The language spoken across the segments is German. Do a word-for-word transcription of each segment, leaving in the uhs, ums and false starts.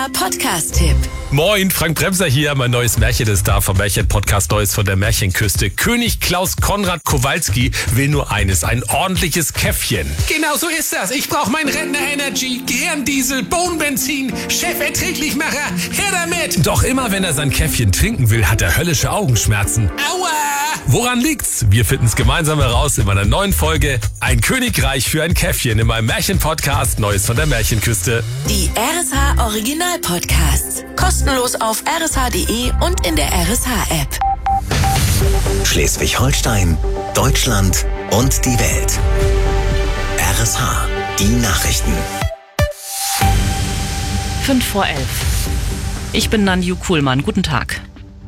Podcast-Tipp. Moin, Frank Bremser hier. Mein neues Märchen ist da vom Märchen-Podcast Neues von der Märchenküste. König Klaus Konrad Kowalski will nur eines, ein ordentliches Käffchen. Genau so ist das. Ich brauche mein Rentner-Energy, Gehirndiesel, Bohnenbenzin, Cheferträglichmacher, her damit. Doch immer wenn er sein Käffchen trinken will, hat er höllische Augenschmerzen. Aua! Woran liegt's? Wir finden's gemeinsam heraus in meiner neuen Folge Ein Königreich für ein Käffchen in meinem Märchen-Podcast Neues von der Märchenküste. Die R S H Original Podcasts. Kostenlos auf r s h punkt d e und in der R S H App. Schleswig-Holstein, Deutschland und die Welt. R S H, die Nachrichten. fünf vor elf. Ich bin Nanju Kuhlmann. Guten Tag.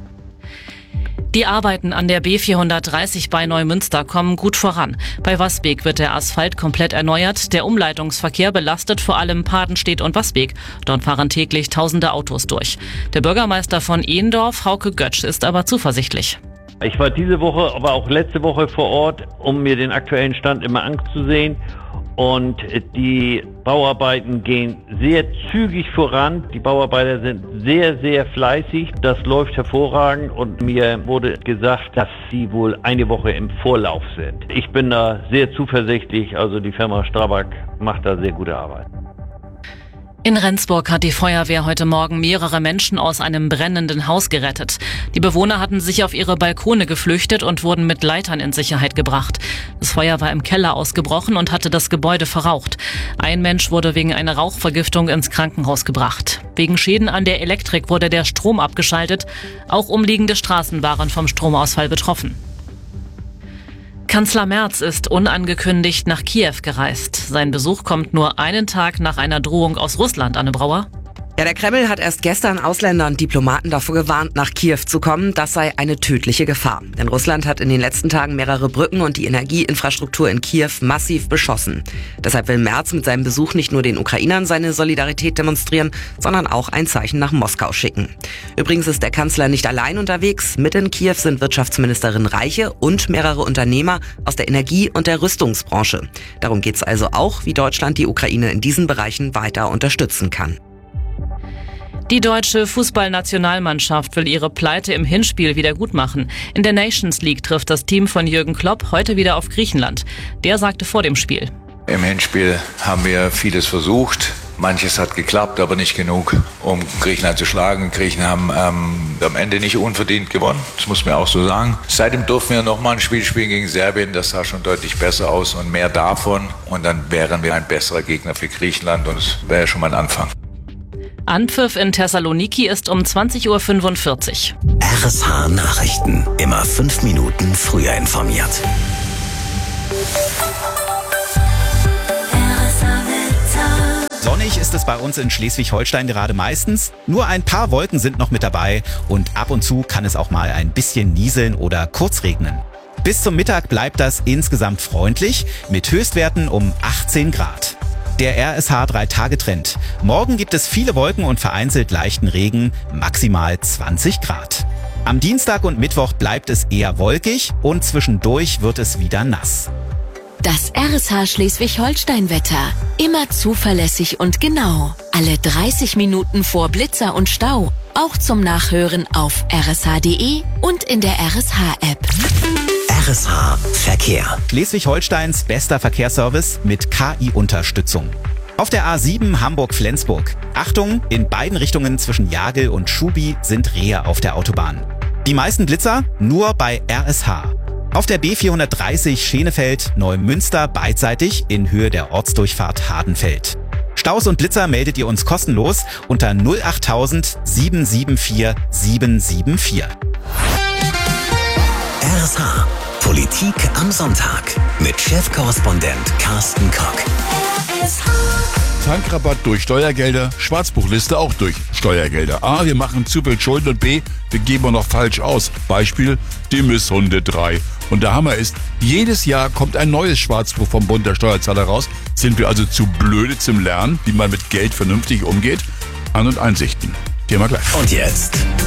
Die Arbeiten an der B vierhundertdreißig bei Neumünster kommen gut voran. Bei Wasbeek wird der Asphalt komplett erneuert. Der Umleitungsverkehr belastet vor allem Padenstedt und Wasbeek. Dort fahren täglich tausende Autos durch. Der Bürgermeister von Ehendorf, Hauke Götsch, ist aber zuversichtlich. Ich war diese Woche, aber auch letzte Woche vor Ort, um mir den aktuellen Stand immer anzusehen. Und die Bauarbeiten gehen sehr zügig voran. Die Bauarbeiter sind sehr, sehr fleißig. Das läuft hervorragend und mir wurde gesagt, dass sie wohl eine Woche im Vorlauf sind. Ich bin da sehr zuversichtlich. Also die Firma Strabag macht da sehr gute Arbeit. In Rendsburg hat die Feuerwehr heute Morgen mehrere Menschen aus einem brennenden Haus gerettet. Die Bewohner hatten sich auf ihre Balkone geflüchtet und wurden mit Leitern in Sicherheit gebracht. Das Feuer war im Keller ausgebrochen und hatte das Gebäude verraucht. Ein Mensch wurde wegen einer Rauchvergiftung ins Krankenhaus gebracht. Wegen Schäden an der Elektrik wurde der Strom abgeschaltet. Auch umliegende Straßen waren vom Stromausfall betroffen. Kanzler Merz ist unangekündigt nach Kiew gereist. Sein Besuch kommt nur einen Tag nach einer Drohung aus Russland, Anne Brauer. Ja, der Kreml hat erst gestern Ausländer und Diplomaten davor gewarnt, nach Kiew zu kommen. Das sei eine tödliche Gefahr. Denn Russland hat in den letzten Tagen mehrere Brücken und die Energieinfrastruktur in Kiew massiv beschossen. Deshalb will Merz mit seinem Besuch nicht nur den Ukrainern seine Solidarität demonstrieren, sondern auch ein Zeichen nach Moskau schicken. Übrigens ist der Kanzler nicht allein unterwegs. Mit in Kiew sind Wirtschaftsministerin Reiche und mehrere Unternehmer aus der Energie- und der Rüstungsbranche. Darum geht es also auch, wie Deutschland die Ukraine in diesen Bereichen weiter unterstützen kann. Die deutsche Fußballnationalmannschaft will ihre Pleite im Hinspiel wieder gut machen. In der Nations League trifft das Team von Jürgen Klopp heute wieder auf Griechenland. Der sagte vor dem Spiel: Im Hinspiel haben wir vieles versucht. Manches hat geklappt, aber nicht genug, um Griechenland zu schlagen. Griechen haben ähm, am Ende nicht unverdient gewonnen, das muss man auch so sagen. Seitdem durften wir nochmal ein Spiel spielen gegen Serbien, das sah schon deutlich besser aus und mehr davon. Und dann wären wir ein besserer Gegner für Griechenland und das wäre ja schon mal ein Anfang. Anpfiff in Thessaloniki ist um zwanzig Uhr fünfundvierzig. R S H Nachrichten. Immer fünf Minuten früher informiert. Sonnig ist es bei uns in Schleswig-Holstein gerade meistens. Nur ein paar Wolken sind noch mit dabei und ab und zu kann es auch mal ein bisschen nieseln oder kurz regnen. Bis zum Mittag bleibt das insgesamt freundlich mit Höchstwerten um achtzehn Grad. Der R S H drei Tage Trend. Morgen gibt es viele Wolken und vereinzelt leichten Regen, maximal zwanzig Grad. Am Dienstag und Mittwoch bleibt es eher wolkig und zwischendurch wird es wieder nass. Das R S H Schleswig-Holstein-Wetter. Immer zuverlässig und genau. Alle dreißig Minuten vor Blitzer und Stau. Auch zum Nachhören auf r s h punkt d e und in der R S H App. R S H Verkehr. Schleswig-Holsteins bester Verkehrsservice mit K I-Unterstützung. Auf der A sieben Hamburg-Flensburg. Achtung, in beiden Richtungen zwischen Jagel und Schubi sind Rehe auf der Autobahn. Die meisten Blitzer nur bei R S H. Auf der B vierhundertdreißig Schenefeld-Neumünster beidseitig in Höhe der Ortsdurchfahrt Hardenfeld. Staus und Blitzer meldet ihr uns kostenlos unter null acht tausend sieben sieben vier sieben sieben vier. R S H Politik am Sonntag mit Chefkorrespondent Carsten Kock. Tankrabatt durch Steuergelder, Schwarzbuchliste auch durch Steuergelder. A, wir machen zu viel Schulden und B, wir geben auch noch falsch aus. Beispiel, Dimmes Hunde drei. Und der Hammer ist, jedes Jahr kommt ein neues Schwarzbuch vom Bund der Steuerzahler raus. Sind wir also zu blöde zum Lernen, wie man mit Geld vernünftig umgeht? An- und Einsichten. Thema gleich. Und jetzt